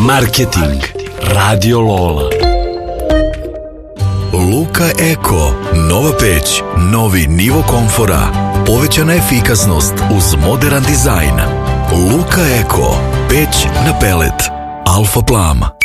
Marketing Radio Lola. Luka Eko, nova peć, novi nivo komfora, povećana efikasnost uz moderan dizajn. Luka Eko, peć na pelet, Alfa Plam.